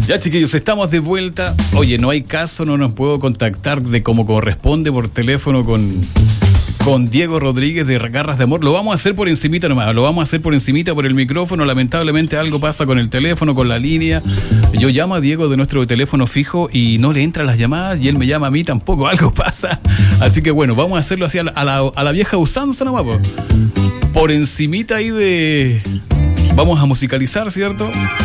Ya, chiquillos, estamos de vuelta. Oye, no hay caso, no nos puedo contactar de como corresponde por teléfono con Diego Rodríguez de Garras de Amor. Lo vamos a hacer por encimita nomás, lo vamos a hacer por encimita por el micrófono. Lamentablemente algo pasa con el teléfono, con la línea. Yo llamo a Diego de nuestro teléfono fijo y no le entran las llamadas y él me llama a mí tampoco, algo pasa. Así que bueno, vamos a hacerlo así a la vieja usanza nomás, po. Por encimita ahí de... Vamos a musicalizar, ¿cierto?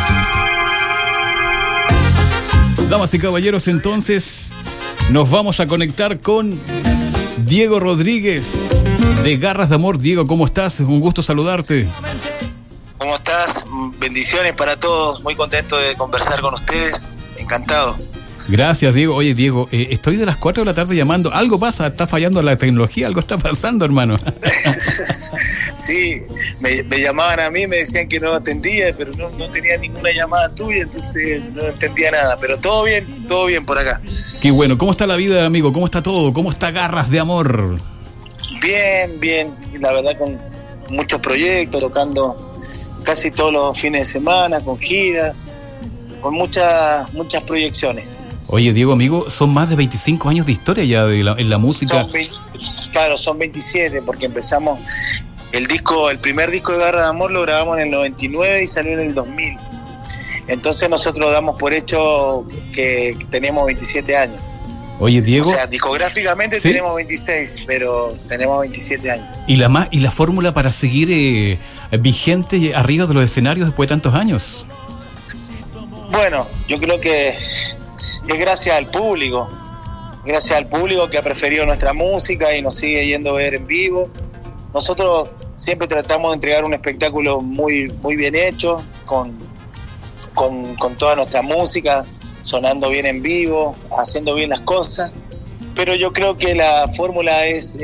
Damas y caballeros, entonces nos vamos a conectar con Diego Rodríguez de Garras de Amor. Diego, ¿cómo estás? Un gusto saludarte. ¿Cómo estás? Bendiciones para todos. Muy contento de conversar con ustedes. Encantado. Gracias, Diego. Oye, Diego, estoy de las 4 de la tarde llamando. Algo pasa, está fallando la tecnología, algo está pasando, hermano. Sí, me llamaban a mí, me decían que no atendía, pero no tenía ninguna llamada tuya, entonces no entendía nada. Pero todo bien por acá. Qué bueno. ¿Cómo está la vida, amigo? ¿Cómo está todo? ¿Cómo está Garras de Amor? Bien. La verdad, con muchos proyectos, tocando casi todos los fines de semana, con giras, con muchas proyecciones. Oye, Diego, amigo, son más de 25 años de historia ya en la música. Son 27, porque empezamos el primer disco de Garra de Amor lo grabamos en el 99 y salió en el 2000. Entonces nosotros damos por hecho que tenemos 27 años. Oye, Diego... O sea, discográficamente ¿sí? Tenemos 26, pero tenemos 27 años. ¿Y la fórmula para seguir vigente arriba de los escenarios después de tantos años? Bueno, yo creo que es gracias al público que ha preferido nuestra música y nos sigue yendo a ver en vivo. Nosotros siempre tratamos de entregar un espectáculo muy bien hecho, con toda nuestra música, sonando bien en vivo, haciendo bien las cosas, pero yo creo que la fórmula es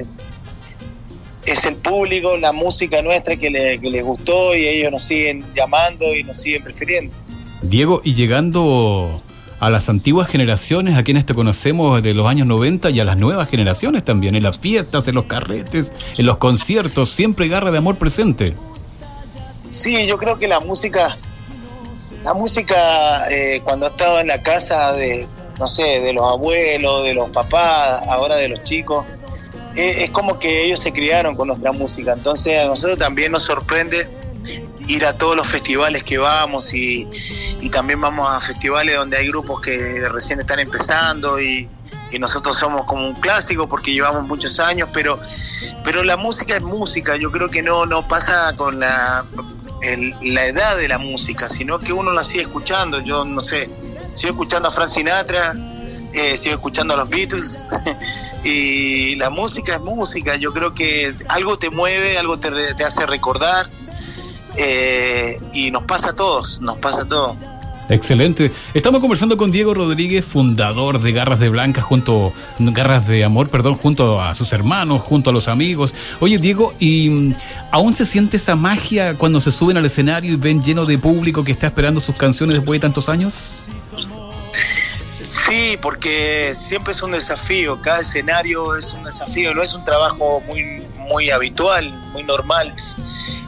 el público, la música nuestra que les gustó y ellos nos siguen llamando y nos siguen prefiriendo. Diego, y llegando a las antiguas generaciones, a quienes te conocemos de los años 90 y a las nuevas generaciones también, en las fiestas, en los carretes, en los conciertos, siempre Garra de Amor presente. Sí, yo creo que la música cuando ha estado en la casa de los abuelos, de los papás, ahora de los chicos, es como que ellos se criaron con nuestra música. Entonces a nosotros también nos sorprende ir a todos los festivales que vamos y también vamos a festivales donde hay grupos que recién están empezando y nosotros somos como un clásico porque llevamos muchos años, pero la música es música. Yo creo que no pasa con la edad de la música, sino que uno la sigue escuchando. Yo no sé, sigo escuchando a Frank Sinatra, sigo escuchando a los Beatles y la música es música. Yo creo que algo te mueve, algo te hace recordar. Y nos pasa a todos. Excelente. Estamos conversando con Diego Rodríguez, fundador de Garras de Amor, junto a sus hermanos, junto a los amigos. Oye, Diego, ¿y aún se siente esa magia cuando se suben al escenario y ven lleno de público que está esperando sus canciones después de tantos años? Sí, porque siempre es un desafío. Cada escenario es un desafío. No es un trabajo muy habitual, muy normal.